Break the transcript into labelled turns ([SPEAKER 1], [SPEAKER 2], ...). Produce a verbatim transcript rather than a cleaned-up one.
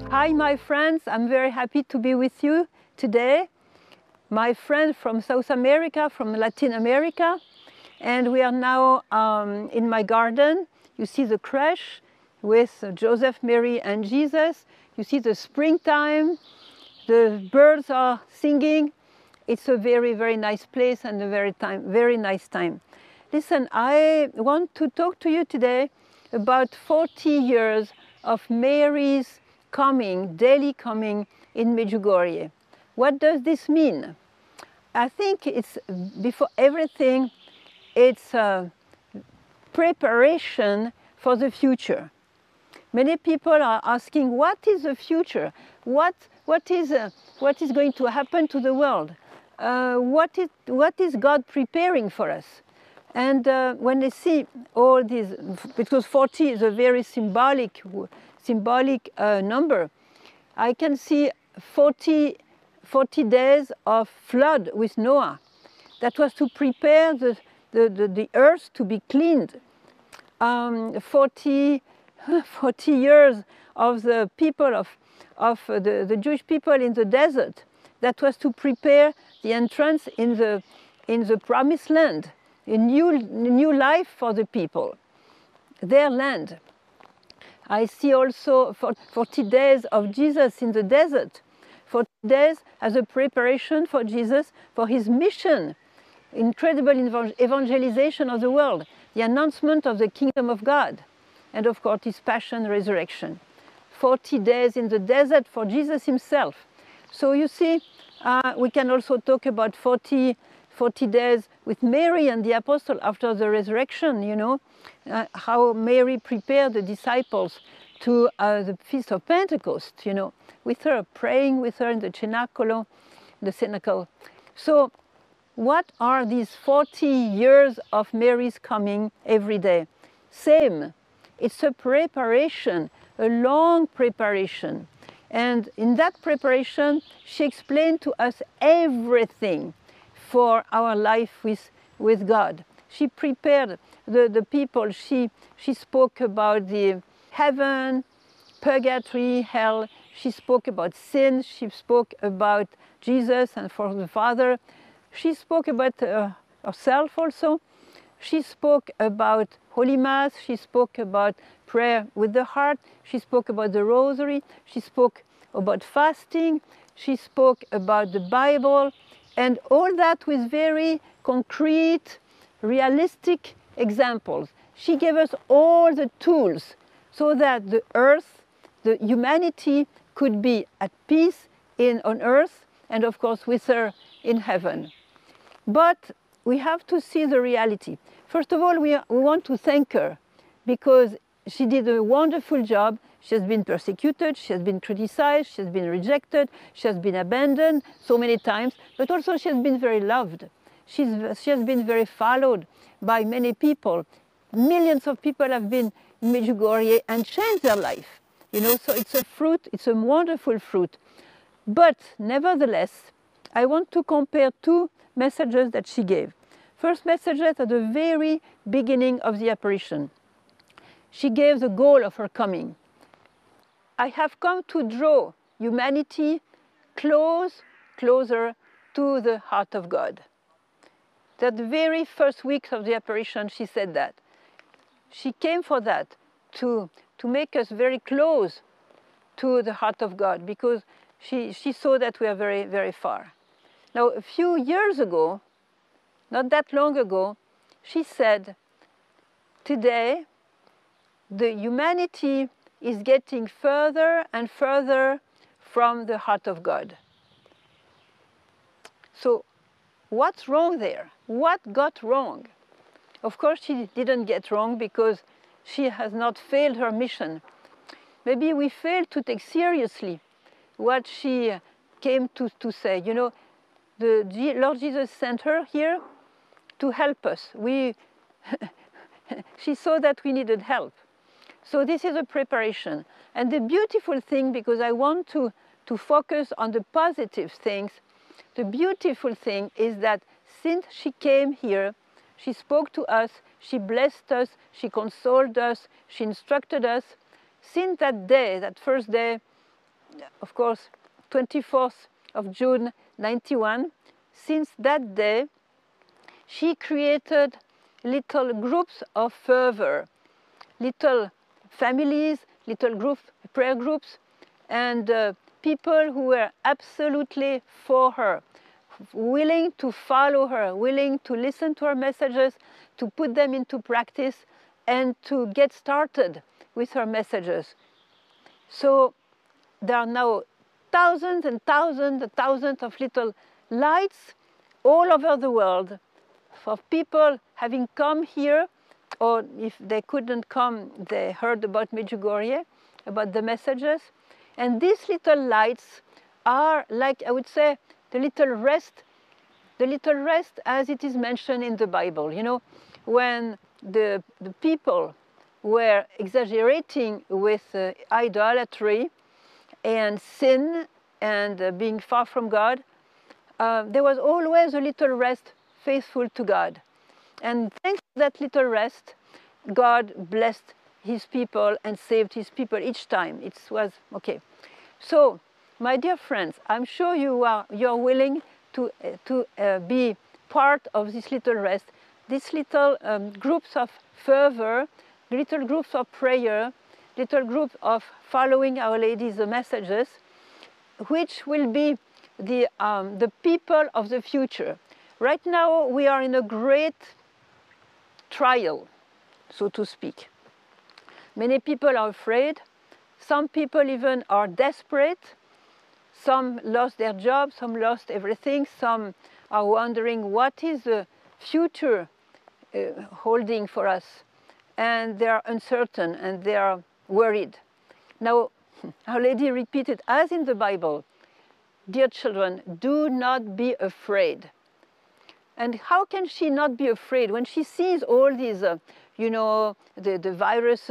[SPEAKER 1] Hi, my friends. I'm very happy to be with you today. My friend from South America, from Latin America. And we are now um, in my garden. You see the crèche with Joseph, Mary, and Jesus. You see the springtime. The birds are singing. It's a very, very nice place and a very, time, very nice time. Listen, I want to talk to you today about forty years of Mary's coming, daily coming in Medjugorje. What does this mean? I think it's, before everything, it's a preparation for the future. Many people are asking, what is the future? What, what, is, uh, what is going to happen to the world? Uh, what, is, what is God preparing for us? And uh, when they see all these, because forty is a very symbolic, symbolic uh, number, I can see forty, forty days of flood with Noah. That was to prepare the, the, the, the earth to be cleaned. Um, forty, forty years of the people of, of the, the Jewish people in the desert. That was to prepare the entrance in the, in the promised land. A new, new life for the people, their land. I see also forty days of Jesus in the desert, forty days as a preparation for Jesus, for his mission, incredible evangelization of the world, the announcement of the kingdom of God, and of course his passion, resurrection. forty days in the desert for Jesus himself. So you see, uh, we can also talk about forty, forty days with Mary and the apostle after the resurrection, you know, uh, how Mary prepared the disciples to uh, the Feast of Pentecost, you know, with her, praying with her in the cenacolo, the cenacle. So what are these forty years of Mary's coming every day? Same, it's a preparation, a long preparation. And in that preparation, she explained to us everything for our life with, with God. She prepared the, the people. She, she spoke about the heaven, purgatory, hell. She spoke about sin. She spoke about Jesus and for the Father. She spoke about uh, herself also. She spoke about Holy Mass. She spoke about prayer with the heart. She spoke about the Rosary. She spoke about fasting. She spoke about the Bible. And all that with very concrete, realistic examples. She gave us all the tools so that the earth, the humanity could be at peace in, on earth and of course with her in heaven. But we have to see the reality. First of all, we, we want to thank her because she did a wonderful job. She has been persecuted, she has been criticized, she has been rejected, she has been abandoned so many times, but also she has been very loved. She's, she has been very followed by many people. Millions of people have been in Medjugorje and changed their life. You know, so it's a fruit, it's a wonderful fruit. But nevertheless, I want to compare two messages that she gave. First messages at the very beginning of the apparition. She gave the goal of her coming. I have come to draw humanity close, closer to the heart of God. That the very first week of the apparition, she said that. She came for that, to, to make us very close to the heart of God, because she, she saw that we are very, very far. Now, a few years ago, not that long ago, she said, today, the humanity is getting further and further from the heart of God. So what's wrong there? What got wrong? Of course, she didn't get wrong because she has not failed her mission. Maybe we failed to take seriously what she came to, to say. You know, the Lord Jesus sent her here to help us. We, she saw that we needed help. So this is a preparation. And the beautiful thing, because I want to, to focus on the positive things, the beautiful thing is that since she came here, she spoke to us, she blessed us, she consoled us, she instructed us. Since that day, that first day, of course, twenty-fourth of June ninety-one. Since that day, she created little groups of fervor, little families, little groups, prayer groups, and uh, people who were absolutely for her, willing to follow her, willing to listen to her messages, to put them into practice, and to get started with her messages. So there are now thousands and thousands and thousands of little lights all over the world for people having come here, or if they couldn't come, they heard about Medjugorje, about the messages. And these little lights are like, I would say, the little rest, the little rest as it is mentioned in the Bible. You know, when the, the people were exaggerating with uh, idolatry and sin and uh, being far from God, uh, there was always a little rest faithful to God. And thanks to that little rest, God blessed his people and saved his people each time. It was okay. So, my dear friends, I'm sure you are you're willing to, uh, to uh, be part of this little rest, these little um, groups of fervor, little groups of prayer, little groups of following Our Lady's messages, which will be the, um, the people of the future. Right now, we are in a great trial, so to speak. Many people are afraid. Some people even are desperate. Some lost their jobs, some lost everything. Some are wondering what is the future uh, holding for us. And they are uncertain and they are worried. Now, Our Lady repeated, as in the Bible, dear children, do not be afraid. And how can she not be afraid when she sees all these, uh, you know, the, the virus